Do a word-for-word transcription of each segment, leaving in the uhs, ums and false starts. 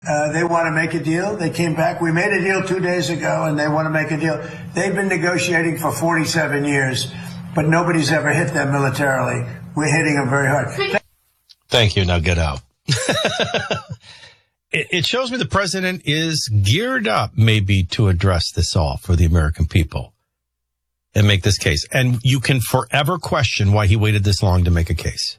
Uh, they want to make a deal. They came back. We made a deal two days ago, and they want to make a deal. They've been negotiating for forty-seven years, but nobody's ever hit them militarily. We're hitting them very hard. Thank you. Now get out. it, it shows me the president is geared up maybe to address this all for the American people and make this case. And you can forever question why he waited this long to make a case.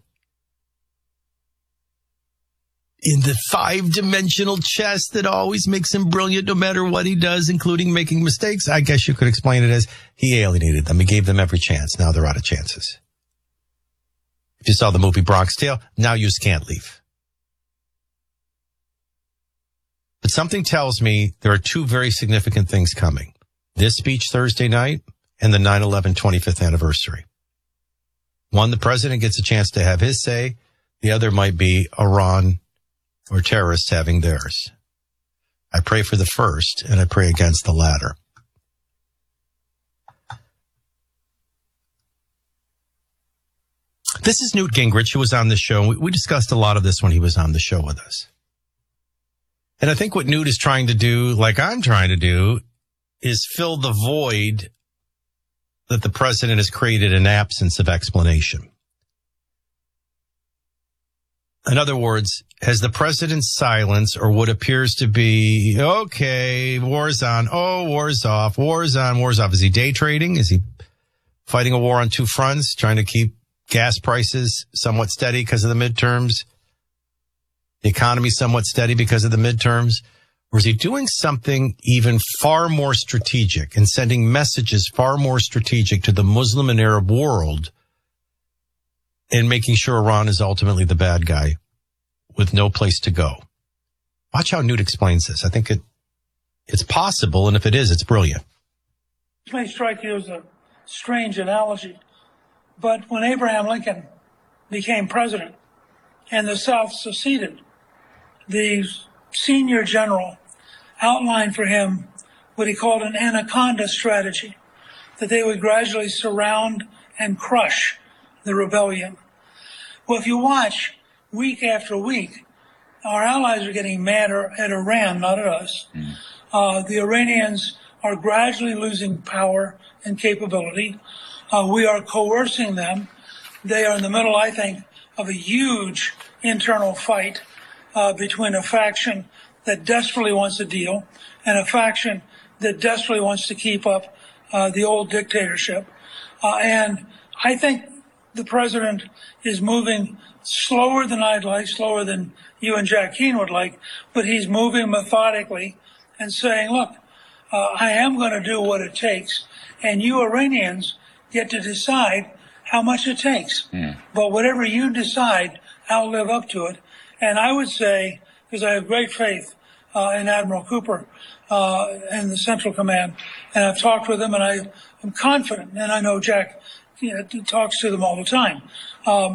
In the five-dimensional chess that always makes him brilliant no matter what he does, including making mistakes, I guess you could explain it as he alienated them. He gave them every chance. Now they're out of chances. If you saw the movie Bronx Tale, now you can't leave. But something tells me there are two very significant things coming. This speech Thursday night and the nine eleven twenty-fifth anniversary. One, the president gets a chance to have his say. The other might be Iran or terrorists having theirs. I pray for the first, and I pray against the latter. This is Newt Gingrich, who was on the show. We, we discussed a lot of this when he was on the show with us. And I think what Newt is trying to do, like I'm trying to do, is fill the void that the president has created in absence of explanation. In other words, has the president's silence, or what appears to be, okay, war's on, oh, war's off, war's on, war's off. Is he day trading? Is he fighting a war on two fronts, trying to keep gas prices somewhat steady because of the midterms, the economy somewhat steady because of the midterms? Or is he doing something even far more strategic and sending messages far more strategic to the Muslim and Arab world and making sure Iran is ultimately the bad guy with no place to go? Watch how Newt explains this. I think it it's possible, and if it is, it's brilliant. This may strike you as a strange analogy, but when Abraham Lincoln became president and the South seceded, the senior general outlined for him what he called an anaconda strategy, that they would gradually surround and crush the rebellion. Well, if you watch week after week, our allies are getting madder at Iran, not at us. Mm. Uh, the Iranians are gradually losing power and capability. Uh, we are coercing them. They are in the middle, I think, of a huge internal fight uh, between a faction that desperately wants a deal and a faction that desperately wants to keep up uh, the old dictatorship. Uh, and I think the president is moving slower than I'd like, slower than you and Jack Keane would like, but he's moving methodically and saying, look, uh, I am going to do what it takes, and you Iranians get to decide how much it takes. Mm. But whatever you decide, I'll live up to it. And I would say, because I have great faith uh, in Admiral Cooper uh, and the Central Command, and I've talked with him, and I am confident, and I know Jack you know, talks to them all the time. Um,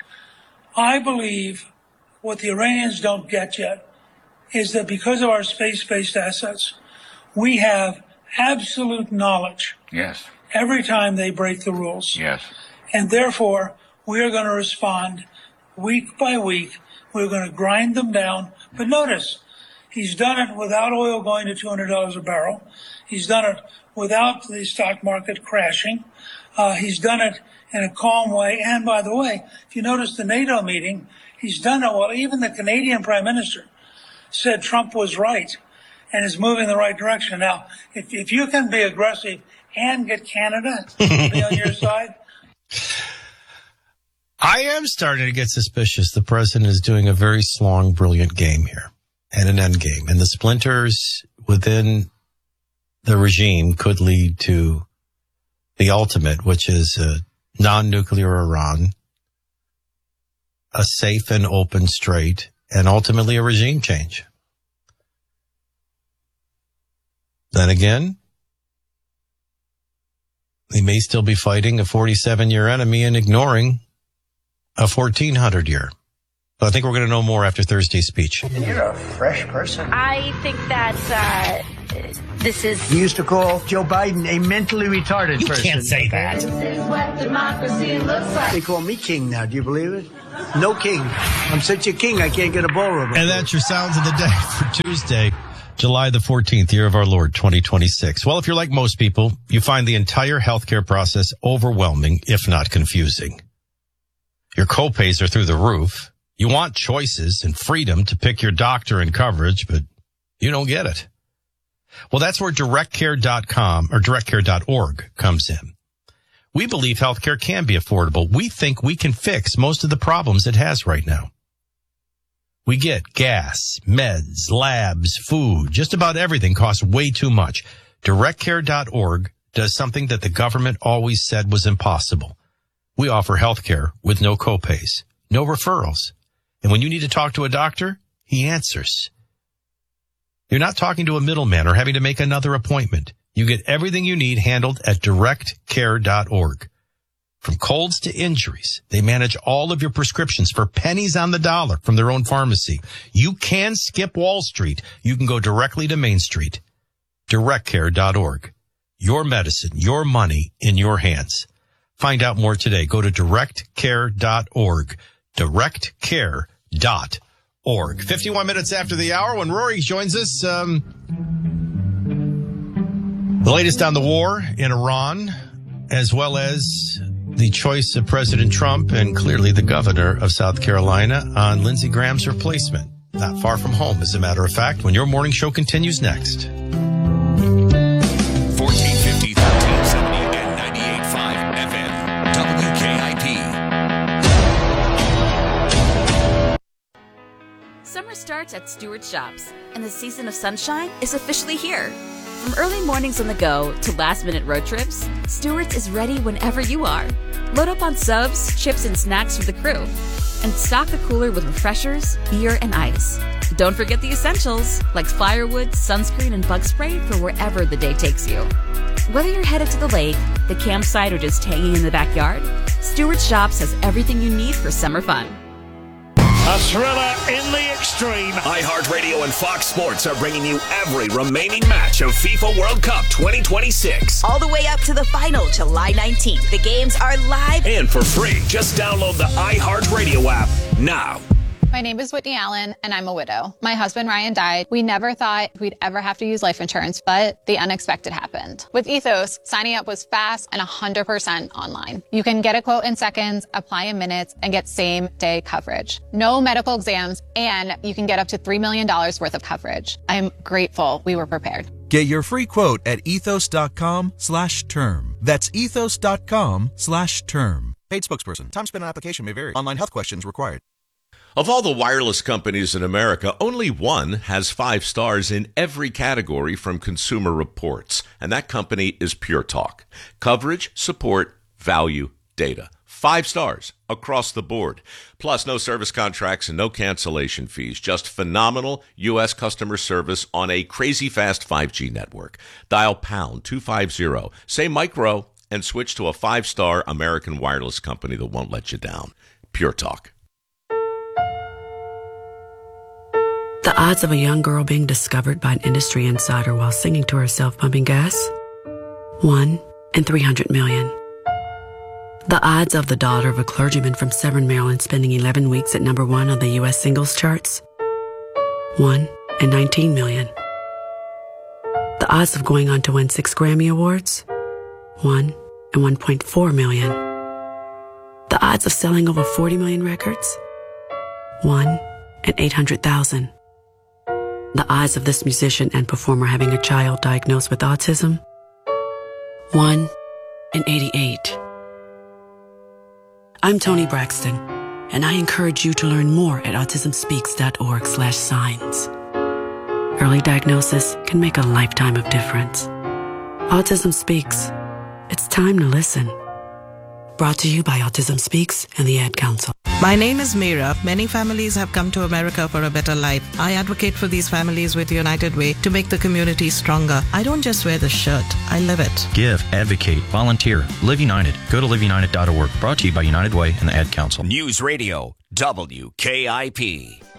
I believe what the Iranians don't get yet is that because of our space-based assets, we have absolute knowledge. Yes. Every time they break the rules. Yes. And therefore, we are going to respond week by week. We're going to grind them down. But notice, he's done it without oil going to two hundred dollars a barrel. He's done it without the stock market crashing. Uh, he's done it in a calm way. And by the way, if you notice the NATO meeting, he's done it well. Even the Canadian Prime Minister said Trump was right and is moving in the right direction. Now, if, if you can be aggressive and get Canada to be on your side. I am starting to get suspicious the president is doing a very strong, brilliant game here and an end game. And the splinters within the regime could lead to the ultimate, which is a non-nuclear Iran, a safe and open strait, and ultimately a regime change. Then again, they may still be fighting a forty-seven-year enemy and ignoring a fourteen hundred year. But I think we're going to know more after Thursday's speech. You're a fresh person. I think that uh, this is... We used to call Joe Biden a mentally retarded you person. You can't say that. This is what democracy looks like. They call me king now. Do you believe it? No king. I'm such a king, I can't get a ballroom. And that's your sounds of the day for Tuesday, July the fourteenth, year of our Lord, twenty twenty-six. Well, if you're like most people, you find the entire healthcare process overwhelming, if not confusing. Your copays are through the roof. You want choices and freedom to pick your doctor and coverage, but you don't get it. Well, that's where direct care dot com or direct care dot org comes in. We believe healthcare can be affordable. We think we can fix most of the problems it has right now. We get gas, meds, labs, food, just about everything costs way too much. direct care dot org does something that the government always said was impossible. We offer healthcare with no copays, no referrals. And when you need to talk to a doctor, he answers. You're not talking to a middleman or having to make another appointment. You get everything you need handled at direct care dot org. From colds to injuries, they manage all of your prescriptions for pennies on the dollar from their own pharmacy. You can skip Wall Street. You can go directly to Main Street. direct care dot org. Your medicine, your money in your hands. Find out more today. Go to direct care dot org. direct care dot org. fifty-one minutes after the hour when Rory joins us. Um, the latest on the war in Iran, as well as the choice of President Trump and clearly the governor of South Carolina on Lindsey Graham's replacement. Not far from home, as a matter of fact, when your morning show continues next. fourteen fifty, thirteen seventy, and ninety-eight point five F M. W K I P. Summer starts at Stewart Shops, and the season of sunshine is officially here. From early mornings on the go to last-minute road trips, Stewart's is ready whenever you are. Load up on subs, chips, and snacks for the crew. And stock the cooler with refreshers, beer, and ice. Don't forget the essentials, like firewood, sunscreen, and bug spray for wherever the day takes you. Whether you're headed to the lake, the campsite, or just hanging in the backyard, Stewart Shops has everything you need for summer fun. A thriller in the extreme. iHeartRadio and Fox Sports are bringing you every remaining match of FIFA World Cup twenty twenty-six. All the way up to the final, July nineteenth. The games are live and for free. Just download the iHeartRadio app now. My name is Whitney Allen, and I'm a widow. My husband, Ryan, died. We never thought we'd ever have to use life insurance, but the unexpected happened. With Ethos, signing up was fast and one hundred percent online. You can get a quote in seconds, apply in minutes, and get same-day coverage. No medical exams, and you can get up to three million dollars worth of coverage. I'm grateful we were prepared. Get your free quote at ethos.com slash term. That's ethos.com slash term. Paid spokesperson. Time spent on application may vary. Online health questions required. Of all the wireless companies in America, only one has five stars in every category from Consumer Reports, and that company is Pure Talk. Coverage, support, value, data. Five stars across the board. Plus, no service contracts and no cancellation fees. Just phenomenal U S customer service on a crazy fast five G network. Dial pound two fifty, say micro, and switch to a five-star American wireless company that won't let you down. Pure Talk. The odds of a young girl being discovered by an industry insider while singing to herself pumping gas? One in three hundred million. The odds of the daughter of a clergyman from Severn, Maryland spending eleven weeks at number one on the U S singles charts? One in nineteen million. The odds of going on to win six Grammy Awards? One in one point four million. The odds of selling over forty million records? One in eight hundred thousand. The odds of this musician and performer having a child diagnosed with autism? One in eighty-eight. I'm Toni Braxton, and I encourage you to learn more at autismspeaks.org slash signs. Early diagnosis can make a lifetime of difference. Autism Speaks. It's time to listen. Brought to you by Autism Speaks and the Ad Council. My name is Meera. Many families have come to America for a better life. I advocate for these families with United Way to make the community stronger. I don't just wear the shirt, I live it. Give, advocate, volunteer. Live United. Go to live united dot org. Brought to you by United Way and the Ad Council. News Radio, W K I P.